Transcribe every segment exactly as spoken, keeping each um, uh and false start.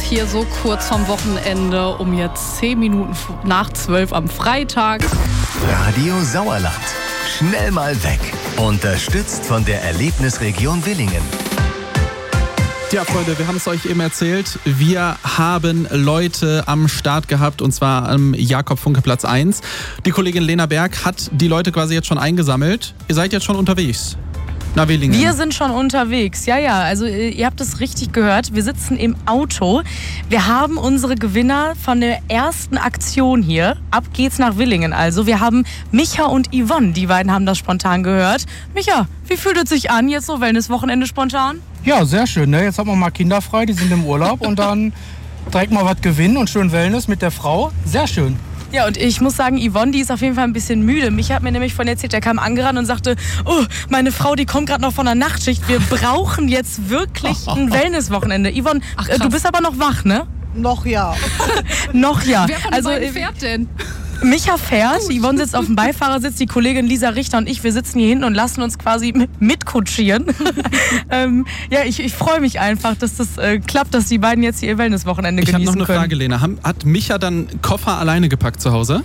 hier so kurz vom Wochenende, um jetzt zehn Minuten nach zwölf am Freitag. Radio Sauerland. Schnell mal weg. Unterstützt von der Erlebnisregion Willingen. Tja, Freunde, wir haben es euch eben erzählt. Wir haben Leute am Start gehabt, und zwar am Jakob-Funke-Platz eins. Die Kollegin Lena Berg hat die Leute quasi jetzt schon eingesammelt. Ihr seid jetzt schon unterwegs nach Willingen. Wir sind schon unterwegs, ja, ja. Also ihr habt es richtig gehört. Wir sitzen im Auto. Wir haben unsere Gewinner von der ersten Aktion hier. Ab geht's nach Willingen. Also wir haben Micha und Yvonne. Die beiden haben das spontan gehört. Micha, wie fühlt es sich an, jetzt so Wellness-Wochenende spontan? Ja, sehr schön. Ne? Jetzt haben wir mal Kinder frei, die sind im Urlaub und dann direkt mal was gewinnen und schön Wellness mit der Frau. Sehr schön. Ja, und ich muss sagen, Yvonne, die ist auf jeden Fall ein bisschen müde. Micha hat mir nämlich von erzählt, der kam angerannt und sagte, oh, meine Frau, die kommt gerade noch von der Nachtschicht. Wir brauchen jetzt wirklich ein Wellness-Wochenende. Yvonne, Ach, du bist aber noch wach, ne? Noch ja. noch ja. Wer von also, beiden fährt denn? Micha fährt, Yvonne sitzt auf dem Beifahrersitz, die Kollegin Lisa Richter und ich, wir sitzen hier hinten und lassen uns quasi mitkutschieren. ähm, ja, ich, ich freue mich einfach, dass das äh, klappt, dass die beiden jetzt hier ihr Wellness-Wochenende genießen können. Ich habe noch eine Frage, Lena. Hat Micha dann Koffer alleine gepackt zu Hause?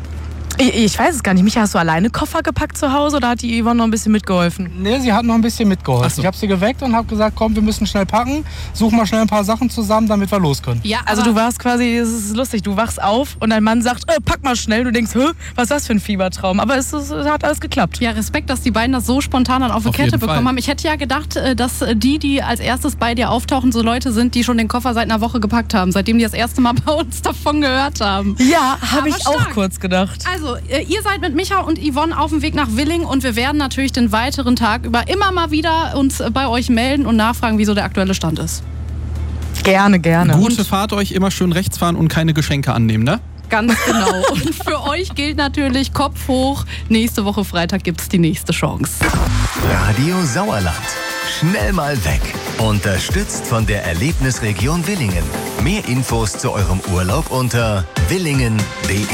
Ich, ich weiß es gar nicht. Micha, hast du alleine Koffer gepackt zu Hause oder hat die Yvonne noch ein bisschen mitgeholfen? Nee, sie hat noch ein bisschen mitgeholfen. So. Ich habe sie geweckt und habe gesagt, komm, wir müssen schnell packen. Such mal schnell ein paar Sachen zusammen, damit wir los können. Ja, also du warst quasi, es ist lustig, du wachst auf und dein Mann sagt, äh, pack mal schnell. Du denkst, hä, was ist das für ein Fiebertraum? Aber es, es hat alles geklappt. Ja, Respekt, dass die beiden das so spontan dann auf die Auf Kette jeden bekommen Fall. haben. Ich hätte ja gedacht, dass die, die als erstes bei dir auftauchen, so Leute sind, die schon den Koffer seit einer Woche gepackt haben, seitdem die das erste Mal bei uns davon gehört haben. Ja, habe ich stark. auch kurz gedacht. Also, ihr seid mit Micha und Yvonne auf dem Weg nach Willingen und wir werden natürlich den weiteren Tag über immer mal wieder uns bei euch melden und nachfragen, wie so der aktuelle Stand ist. Gerne, gerne. Gute Fahrt euch, immer schön rechts fahren und keine Geschenke annehmen, ne? Ganz genau. Und für euch gilt natürlich Kopf hoch. Nächste Woche Freitag gibt es die nächste Chance. Radio Sauerland. Schnell mal weg. Unterstützt von der Erlebnisregion Willingen. Mehr Infos zu eurem Urlaub unter willingen punkt de.